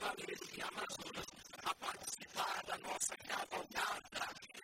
Fortaleza e Amazonas a participar da nossa cavalgada.